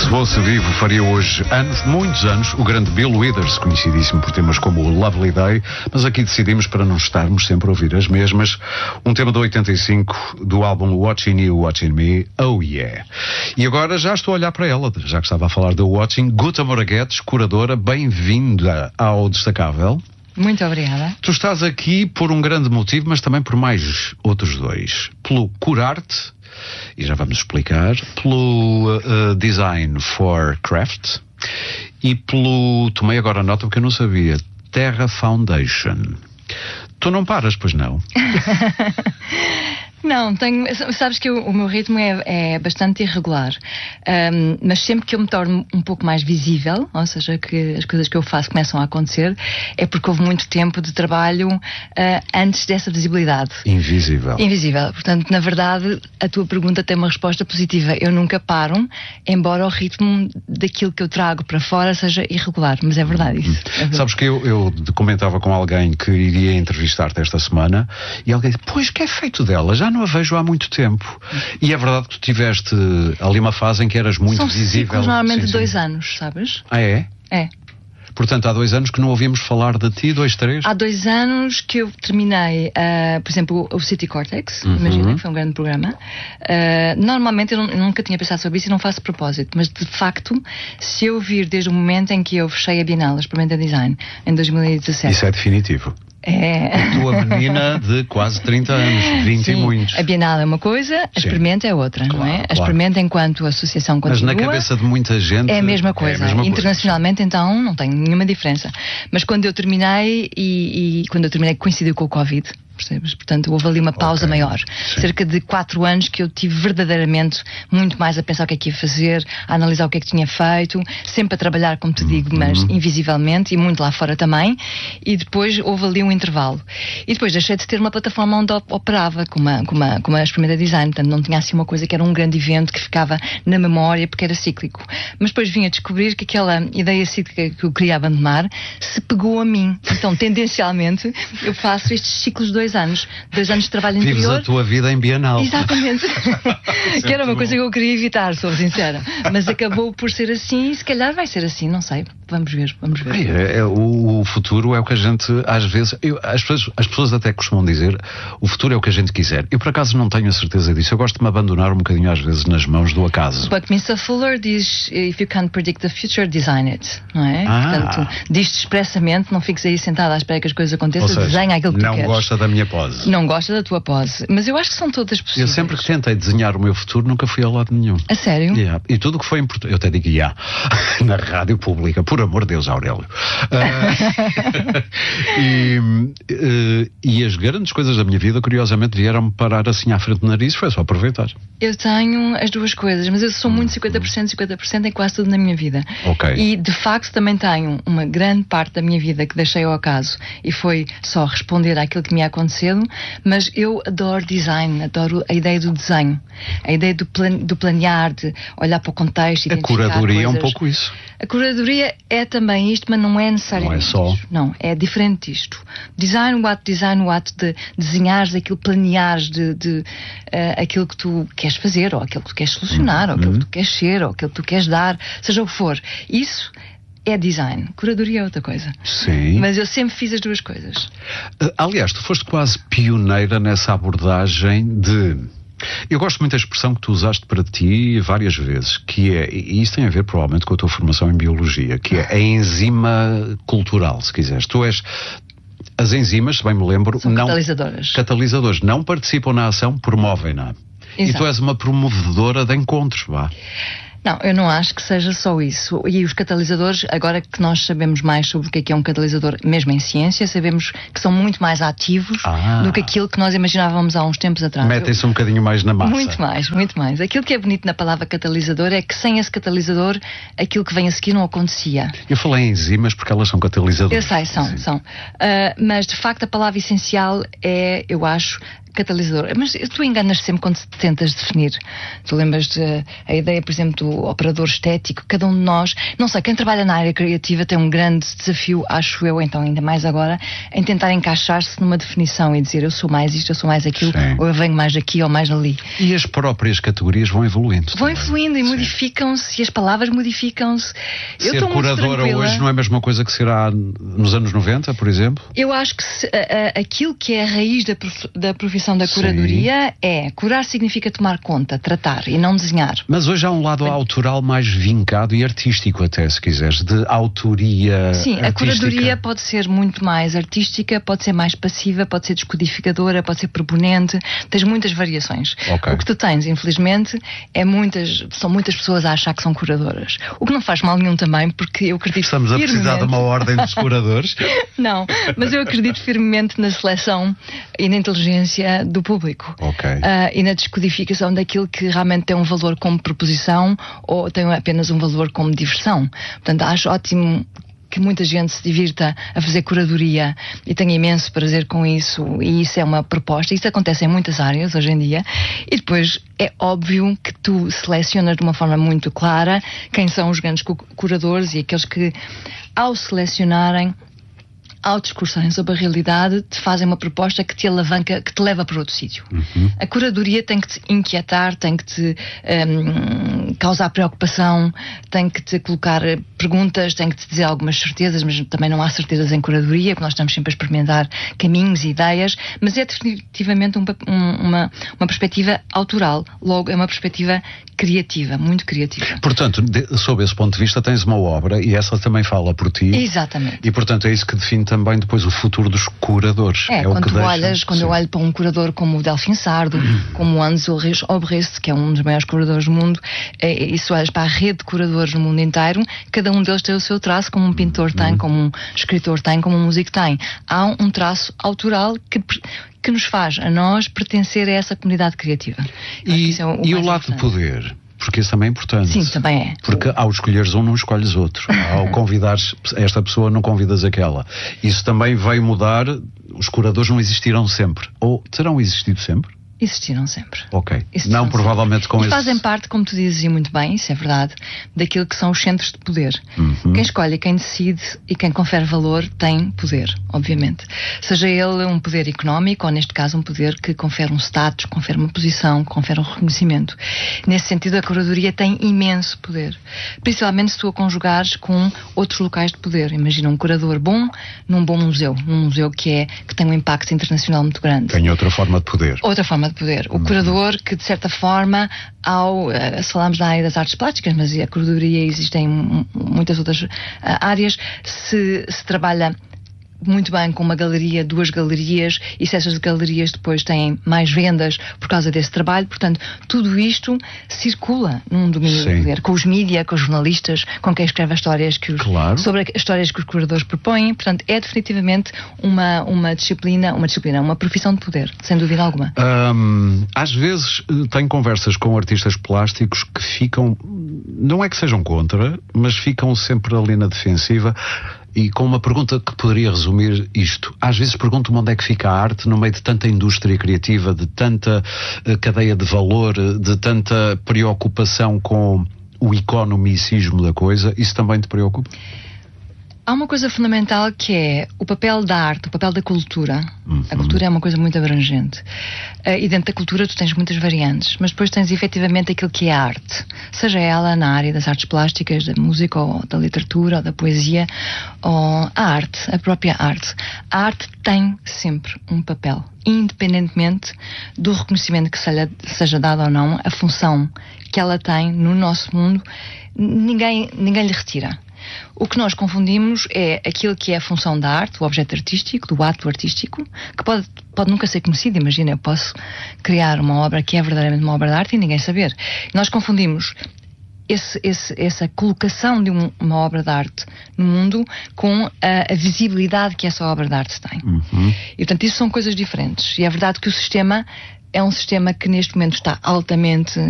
fosse vivo, faria hoje anos, muitos anos, o grande Bill Withers, conhecidíssimo por temas como o Lovely Day, mas aqui decidimos, para não estarmos sempre a ouvir as mesmas, um tema de 85 do álbum Watching You, Watching Me, Oh Yeah. E agora já estou a olhar para ela, já que estava a falar da Watching. Guta Moraguetes, curadora, bem-vinda ao Destacável. Muito obrigada. Tu estás aqui por um grande motivo, mas também por mais outros dois. Pelo Curarte, e já vamos explicar, pelo Design for Craft e pelo, tomei agora nota porque eu não sabia, Terra Foundation. Tu não paras, pois não? Não, sabes que o meu ritmo é bastante irregular, mas sempre que eu me torno um pouco mais visível, ou seja, que as coisas que eu faço começam a acontecer, é porque houve muito tempo de trabalho antes dessa visibilidade. Invisível. Portanto, na verdade, a tua pergunta tem uma resposta positiva. Eu nunca paro, embora o ritmo daquilo que eu trago para fora seja irregular, mas é verdade isso. É verdade. Sabes que eu comentava com alguém que iria entrevistar-te esta semana e alguém disse, pois, que é feito dela? Já não a vejo há muito tempo. E é verdade que tu tiveste ali uma fase em que eras muito visível. São ciclos normalmente de 2 anos, sabes? Ah, é? É. Portanto, há 2 anos que não ouvíamos falar de ti, 2, 3? Há 2 anos que eu terminei, por exemplo, o City Cortex, imagina, que foi um grande programa. Normalmente eu nunca tinha pensado sobre isso e não faço propósito, mas de facto, se eu vir desde o momento em que eu fechei a Bienal, a Experimenta Design, em 2017... Isso é definitivo. É. A tua menina de quase 30 anos, 20 Sim, e muitos. A Bienal é uma coisa, a Experimenta é outra, claro, não é? Claro. A Experimenta enquanto associação continua. Mas na cabeça de muita gente... É a mesma coisa. Internacionalmente, então, não tem nenhuma diferença. Mas quando eu terminei, quando eu terminei coincidiu com o Covid, percebes? Portanto, houve ali uma pausa maior. Sim. Cerca de 4 anos que eu tive verdadeiramente muito mais a pensar o que é que ia fazer, a analisar o que é que tinha feito, sempre a trabalhar, como te digo, mas invisivelmente, e muito lá fora também. E depois houve ali um intervalo. E depois deixei de ter uma plataforma onde operava com uma Experimenta Design. Portanto, não tinha assim uma coisa que era um grande evento que ficava na memória porque era cíclico. Mas depois vim a descobrir que aquela ideia cíclica que eu queria abandonar se pegou a mim. Então, tendencialmente, eu faço estes ciclos de 2 anos. 2 anos de trabalho interior. Vives a tua vida em Bienal. Exatamente. Que era uma coisa que eu queria evitar, sou sincera. Mas acabou por ser assim e se calhar vai ser assim, não sei. Vamos ver. O futuro é o que a gente, às vezes... As pessoas até costumam dizer, o futuro é o que a gente quiser. Eu, por acaso, não tenho a certeza disso. Eu gosto de me abandonar um bocadinho, às vezes, nas mãos do acaso. Buckminster Fuller diz, if you can't predict the future, design it. Não é? Portanto, diz-te expressamente, não fiques aí sentado à espera que as coisas aconteçam, desenha aquilo que tu queres. Não gosta da minha pose. Não gosta da tua pose. Mas eu acho que são todas possíveis. Eu sempre que tentei desenhar o meu futuro, nunca fui a lado nenhum. A sério? Yeah. E tudo o que foi importante, eu até digo na rádio pública, por amor de Deus, Aurélio. E as grandes coisas da minha vida, curiosamente, vieram-me parar assim à frente do nariz, foi só aproveitar. Eu tenho as duas coisas, mas eu sou muito 50% em quase tudo na minha vida. Okay. E de facto também tenho uma grande parte da minha vida que deixei ao acaso e foi só responder àquilo que me ia acontecendo, mas eu adoro design, adoro a ideia do desenho, a ideia do planear, de olhar para o contexto. A curadoria é um pouco isso. A curadoria é também isto, mas não é necessariamente só. isto. Não, é diferente disto. Design, o ato de desenhares aquilo, planeares de aquilo que tu queres fazer, ou aquilo que tu queres solucionar, ou aquilo que tu queres ser, ou aquilo que tu queres dar, seja o que for. Isso é design. Curadoria é outra coisa. Sim. Mas eu sempre fiz as duas coisas. Aliás, tu foste quase pioneira nessa abordagem de... Eu gosto muito da expressão que tu usaste para ti várias vezes, que é, e isso tem a ver provavelmente com a tua formação em biologia, que é a enzima cultural, se quiseres. Tu és... As enzimas, se bem me lembro... São catalisadoras. Catalisadores. Não participam na ação, promovem-na. E tu és uma promovedora de encontros, vá. Não, eu não acho que seja só isso. E os catalisadores, agora que nós sabemos mais sobre o que é um catalisador, mesmo em ciência, sabemos que são muito mais ativos do que aquilo que nós imaginávamos há uns tempos atrás. Metem-se um bocadinho mais na massa. Muito mais. Aquilo que é bonito na palavra catalisador é que sem esse catalisador, aquilo que vem a seguir não acontecia. Eu falei em enzimas porque elas são catalisadores. Eu sei, são. Mas de facto a palavra essencial é, eu acho, catalisador. Mas tu enganas sempre quando te tentas definir. Tu lembras a ideia, por exemplo, do operador estético, cada um de nós, não sei, quem trabalha na área criativa tem um grande desafio, acho eu, então ainda mais agora, em tentar encaixar-se numa definição e dizer eu sou mais isto, eu sou mais aquilo, sim, ou eu venho mais aqui ou mais ali. E as próprias categorias vão evoluindo. Vão evoluindo e modificam-se, e as palavras modificam-se. Ser curadora hoje não é a mesma coisa que será nos anos 90, por exemplo? Eu acho que aquilo que é a raiz da profissão da curadoria, sim, é curar significa tomar conta, tratar e não desenhar. Mas hoje há um lado autoral mais vincado e artístico até, se quiseres, de autoria. Sim, artística. A curadoria pode ser muito mais artística, pode ser mais passiva, pode ser descodificadora, pode ser proponente, tens muitas variações. Okay. O que tu tens, infelizmente, são muitas pessoas a achar que são curadoras. O que não faz mal nenhum também, porque eu acredito Estamos firmemente... a precisar de uma ordem dos curadores. Não, mas eu acredito firmemente na seleção e na inteligência do público. Okay. E na descodificação daquilo que realmente tem um valor como proposição ou tem apenas um valor como diversão. Portanto, acho ótimo que muita gente se divirta a fazer curadoria e tenha imenso prazer com isso, e isso é uma proposta. Isso acontece em muitas áreas hoje em dia, e depois é óbvio que tu selecionas de uma forma muito clara quem são os grandes curadores e aqueles que, ao selecionarem, ao discursarem sobre a realidade, te fazem uma proposta que te alavanca, que te leva para outro sítio. Uhum. A curadoria tem que te inquietar, tem que te causar preocupação, tem que te colocar perguntas, tem que te dizer algumas certezas, mas também não há certezas em curadoria, porque nós estamos sempre a experimentar caminhos e ideias, mas é definitivamente uma perspectiva autoral, logo é uma perspectiva criativa, muito criativa. Portanto, sob esse ponto de vista, tens uma obra e essa também fala por ti. Exatamente. E, portanto, é isso que define também depois o futuro dos curadores. Quando eu olho para um curador como o Delfim Sardo, como o Hans Obrist, que é um dos maiores curadores do mundo, e se olhas para a rede de curadores no mundo inteiro, cada um deles tem o seu traço, como um pintor tem, como um escritor tem, como um músico tem. Há um traço autoral que nos faz, a nós, pertencer a essa comunidade criativa. E o lado do poder? Porque isso também é importante. Sim, também é. Porque ao escolheres um, não escolhes outro. Ao convidares esta pessoa, não convidas aquela. Isso também veio mudar. Os curadores não existiram sempre. Ou terão existido sempre? Existiram sempre. Ok. Não provavelmente com esse... fazem parte, como tu dizes, e muito bem, isso é verdade, daquilo que são os centros de poder. Uhum. Quem escolhe, quem decide e quem confere valor tem poder, obviamente. Seja ele um poder económico, ou neste caso um poder que confere um status, confere uma posição, confere um reconhecimento. Nesse sentido, a curadoria tem imenso poder. Principalmente se tu a conjugares com outros locais de poder. Imagina um curador bom num bom museu. Num museu que tem um impacto internacional muito grande. Tem outra forma de poder. Outra forma de poder. O curador que, de certa forma, se falarmos da área das artes plásticas, mas a curadoria existe em muitas outras áreas, se trabalha muito bem com uma galeria, 2 galerias, e se essas galerias depois têm mais vendas por causa desse trabalho, portanto, tudo isto circula num domínio do poder, com os mídia, com os jornalistas, com quem escreve as histórias sobre as histórias que os curadores propõem. Portanto, é definitivamente uma disciplina, uma profissão de poder, sem dúvida alguma. Às vezes tenho conversas com artistas plásticos que ficam, não é que sejam contra, mas ficam sempre ali na defensiva. E com uma pergunta que poderia resumir isto. Às vezes pergunto-me onde é que fica a arte no meio de tanta indústria criativa, de tanta cadeia de valor, de tanta preocupação com o economicismo da coisa. Isso também te preocupa? Há uma coisa fundamental que é o papel da arte, o papel da cultura. Uhum. A cultura é uma coisa muito abrangente. E dentro da cultura tu tens muitas variantes, mas depois tens efetivamente aquilo que é a arte. Seja ela na área das artes plásticas, da música, ou da literatura, ou da poesia, ou a arte, a própria arte. A arte tem sempre um papel, independentemente do reconhecimento que seja dado ou não, a função que ela tem no nosso mundo, ninguém lhe retira. O que nós confundimos é aquilo que é a função da arte, o objeto artístico, do ato artístico, que pode nunca ser conhecido. Imagina, eu posso criar uma obra que é verdadeiramente uma obra de arte e ninguém saber. Nós confundimos essa colocação de uma obra de arte no mundo com a visibilidade que essa obra de arte tem. Uhum. E, portanto, isso são coisas diferentes. E é verdade que o sistema é um sistema que neste momento está altamente